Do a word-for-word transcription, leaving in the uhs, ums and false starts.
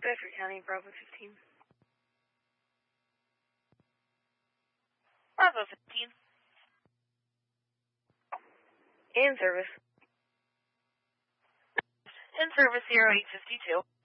Bedford County, Bravo fifteen. Bravo fifteen. In service. In service zero eight fifty-two.